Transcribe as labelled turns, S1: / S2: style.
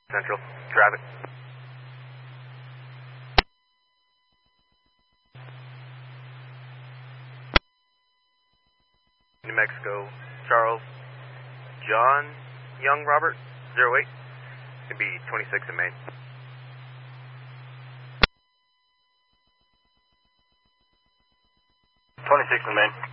S1: Central, traffic. New Mexico, Charles, John, Young, Robert, 08. Could be 26 in Maine.
S2: '26 in Maine.